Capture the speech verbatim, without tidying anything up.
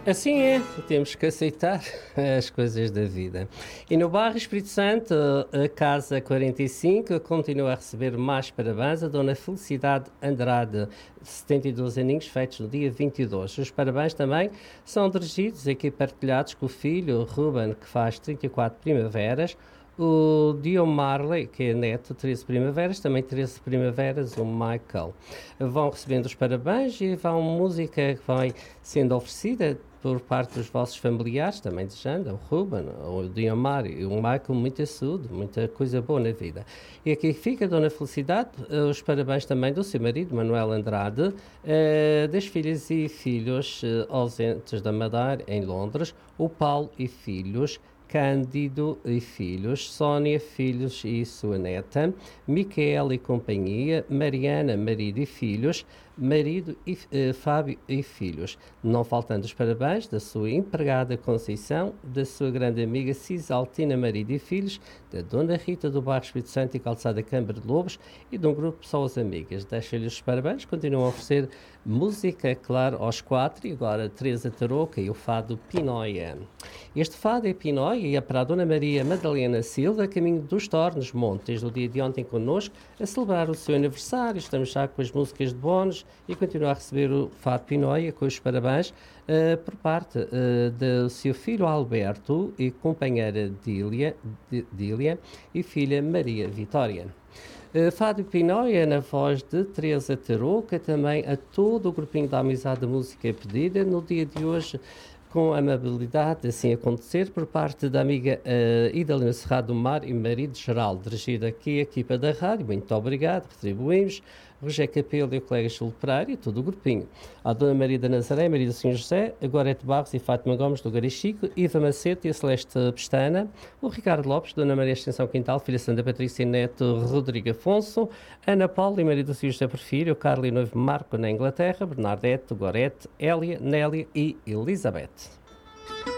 Assim é, temos que aceitar as coisas da vida. E no bairro Espírito Santo, a Casa quarenta e cinco continua a receber mais parabéns a Dona Felicidade Andrade, setenta e dois aninhos, feitos no dia vinte e dois. Os parabéns também são dirigidos e aqui partilhados com o filho Ruben, que faz trinta e quatro primaveras, o Dio Marley, que é neto, treze primaveras, também treze primaveras, o Michael. Vão recebendo os parabéns e vão música que vai sendo oferecida por parte dos vossos familiares, também desejando, o Ruben, o Diomar e o Michael, muita saúde, muita coisa boa na vida. E aqui fica, Dona Felicidade, os parabéns também do seu marido, Manuel Andrade, eh, das filhas e filhos eh, ausentes da Madeira, em Londres, o Paulo e filhos, Cândido e filhos, Sónia, filhos e sua neta, Micaela e companhia, Mariana, marido e filhos, marido e eh, Fábio e filhos. Não faltando os parabéns da sua empregada Conceição, da sua grande amiga Cisaltina, marido e filhos, da Dona Rita do bairro Espírito Santo e Calçada Câmara de Lobos e de um grupo de pessoas amigas. Deixa-lhes os parabéns, continuam a oferecer música, claro, aos quatro, e agora Teresa Tarouca e o fado Pinóia. Este fado é Pinóia e é para a Dona Maria Madalena Silva, caminho dos Tornos Montes, desde o dia de ontem connosco, a celebrar o seu aniversário. Estamos já com as músicas de bónus e continua a receber o fado Pinóia com os parabéns uh, por parte uh, do seu filho Alberto e companheira Dília, Dília e filha Maria Vitória. Uh, Fábio Pinóia, na voz de Teresa Tarouca, também a todo o grupinho da Amizade da Música Pedida, no dia de hoje, com amabilidade, assim acontecer, por parte da amiga uh, Idalina Serrado do Mar e marido geral, dirigida aqui a equipa da rádio. Muito obrigado, retribuímos. Rogério Capelo e o colega Gil Pereira e todo o grupinho. A Dona Maria da Nazaré, Maria do Senhor José, a Gorete Barros e Fátima Gomes do Garichico, Iva Macedo e a Celeste Pestana, o Ricardo Lopes, Dona Maria Extensão Quintal, filha Santa Patrícia e neto Rodrigo Afonso, Ana Paula e Maria do Senhor José Porfírio, Carla e noivo Marco na Inglaterra, Bernadette, Gorete, Hélia, Nélia e Elizabeth.